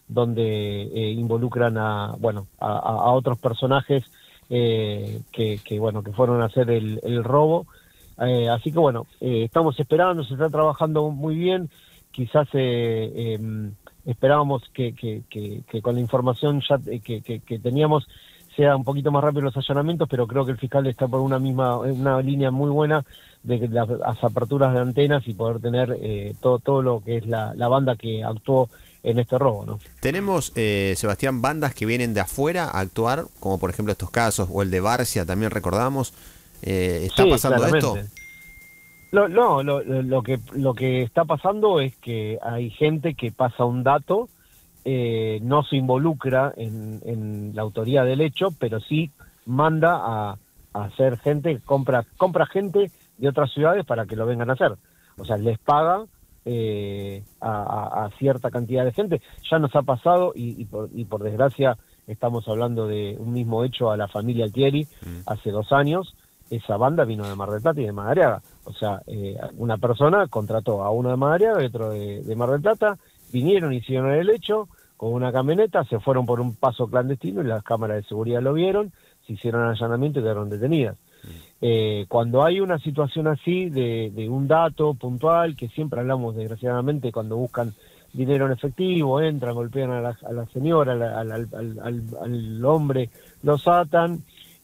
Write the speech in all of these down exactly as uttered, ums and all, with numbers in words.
donde eh, involucran a, bueno, a, a otros personajes eh, que, que, bueno, que fueron a hacer el, el robo. Eh, así que bueno, eh, estamos esperando, se está trabajando muy bien, quizás eh, eh, esperábamos que, que, que, que con la información ya que, que, que teníamos sea un poquito más rápido los allanamientos, pero creo que el fiscal está por una misma, una línea muy buena de las, las aperturas de antenas y poder tener eh, todo, todo lo que es la, la banda que actuó en este robo, ¿no? Tenemos, eh, Sebastián, bandas que vienen de afuera a actuar, como por ejemplo estos casos, o el de Barcia, también recordamos. Eh, ¿Está Sí, pasando esto? claramente. Lo, no, lo, lo, lo que lo que está pasando es que hay gente que pasa un dato, eh, no se involucra en, en la autoría del hecho, pero sí manda a, a hacer gente, compra compra gente de otras ciudades para que lo vengan a hacer. O sea, les paga eh, a, a, a cierta cantidad de gente. Ya nos ha pasado y, y, por, y por desgracia estamos hablando de un mismo hecho a la familia Altieri Mm. hace dos años. Esa banda vino de Mar del Plata y de Madariaga. O sea, eh, una persona contrató a uno de Madariaga y otro de, de Mar del Plata, vinieron, hicieron el hecho con una camioneta, se fueron por un paso clandestino y las cámaras de seguridad lo vieron, se hicieron allanamiento y quedaron detenidas. Eh, cuando hay una situación así de, de un dato puntual, que siempre hablamos desgraciadamente cuando buscan dinero en efectivo, entran, golpean a la, a la señora, al, al, al, al, al hombre, los atan,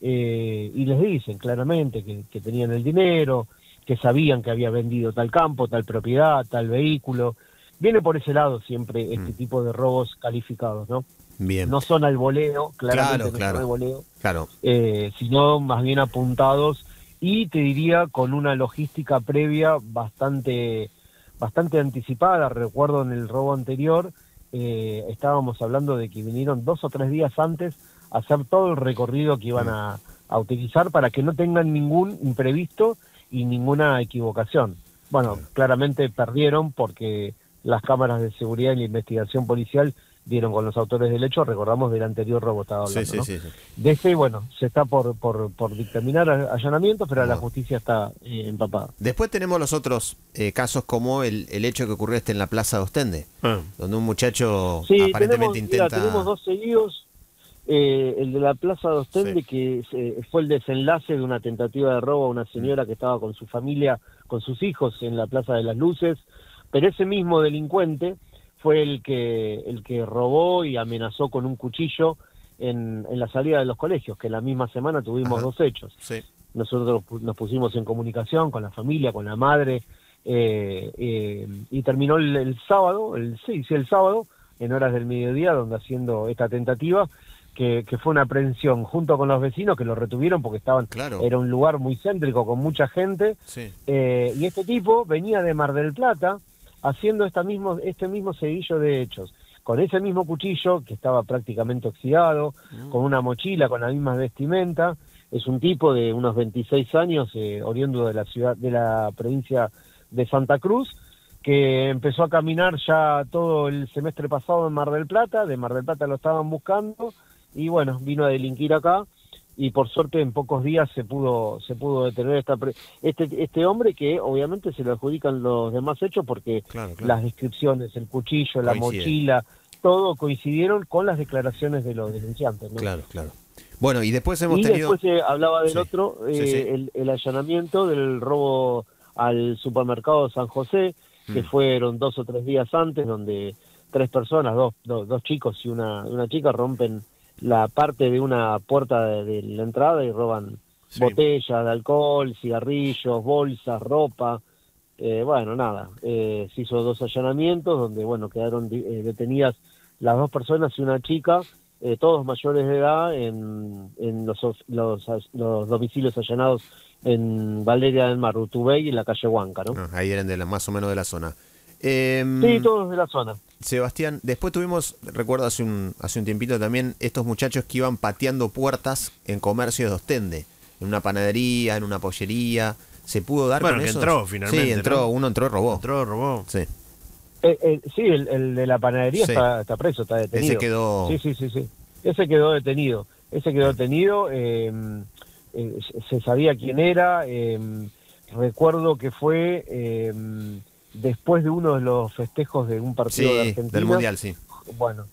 eh, y les dicen claramente que, que tenían el dinero, que sabían que había vendido tal campo, tal propiedad, tal vehículo. Viene por ese lado siempre este Mm. tipo de robos calificados, ¿no? Bien. No son al voleo, claramente Claro, no claro. son al voleo, Claro. eh, sino más bien apuntados y te diría con una logística previa bastante, bastante anticipada. Recuerdo en el robo anterior, eh, estábamos hablando de que vinieron dos o tres días antes a hacer todo el recorrido que iban Mm. a, a utilizar para que no tengan ningún imprevisto y ninguna equivocación. Bueno, Claro. claramente perdieron porque las cámaras de seguridad y la investigación policial dieron con los autores del hecho, recordamos del anterior robo estaba Sí, hablando, sí, ¿no? sí, sí. De este, bueno, se está por, por, por dictaminar allanamientos, pero la Bueno. justicia está eh, empapada. Después tenemos los otros eh, casos como el, el hecho que ocurrió este en la Plaza de Ostende, Ah, donde un muchacho Sí, aparentemente tenemos, mira, intenta... tenemos dos seguidos, eh, el de la Plaza de Ostende, Sí. que eh, fue el desenlace de una tentativa de robo a una señora que estaba con su familia, con sus hijos en la Plaza de las Luces, pero ese mismo delincuente fue el que el que robó y amenazó con un cuchillo en, en la salida de los colegios, que la misma semana tuvimos Ajá. dos hechos. Sí. Nosotros nos pusimos en comunicación con la familia, con la madre, eh, eh, y terminó el, el sábado, el sí, sí, el sábado, en horas del mediodía, donde haciendo esta tentativa, que, que fue una aprehensión junto con los vecinos que lo retuvieron porque estaban, Claro. era un lugar muy céntrico con mucha gente, Sí. eh, y este tipo venía de Mar del Plata haciendo esta mismo, este mismo seguillo de hechos, con ese mismo cuchillo que estaba prácticamente oxidado, Mm. con una mochila, con la misma vestimenta. Es un tipo de unos veintiséis años, eh, oriundo de la ciudad, de la provincia de Santa Cruz, que empezó a caminar ya todo el semestre pasado en Mar del Plata. De Mar del Plata lo estaban buscando y bueno, vino a delinquir acá y por suerte en pocos días se pudo se pudo detener esta pre- este este hombre, que obviamente se lo adjudican los demás hechos porque Claro, claro. las descripciones, el cuchillo, la Coincide. mochila, todo coincidieron con las declaraciones de los denunciantes, ¿no? Claro, claro. Bueno, y después hemos Y tenido... después se hablaba del Sí, otro, eh, sí, sí. El, el allanamiento del robo al supermercado San José, que Mm. fueron dos o tres días antes, donde tres personas, dos, dos, dos chicos y una, una chica, rompen la parte de una puerta de, de la entrada y roban Sí. botellas de alcohol, cigarrillos, bolsas, ropa. Eh, bueno, nada, eh, se hizo dos allanamientos donde, bueno, quedaron eh, detenidas las dos personas y una chica, eh, todos mayores de edad, en, en los, los, los domicilios allanados en Valeria del Mar, Utubey y en la calle Huanca, ¿no? Ah, ahí eran de la, más o menos de la zona. Eh, Sí, todos de la zona. Sebastián, después tuvimos, recuerdo hace un, hace un tiempito también, estos muchachos que iban pateando puertas en comercios de Ostende, en una panadería, en una pollería. ¿Se pudo dar Bueno, con que esos? entró finalmente, Sí, entró, ¿no? uno entró y robó. entró, robó. Sí. Eh, eh, sí, el, el de la panadería Sí. está, está preso, está detenido. Ese quedó... Sí, sí, sí, sí. Ese quedó detenido. Ese quedó Bien. detenido. Eh, eh, se sabía quién era. Eh, recuerdo que fue eh, después de uno de los festejos de un partido de Sí, Argentina. del Mundial, sí. Bueno,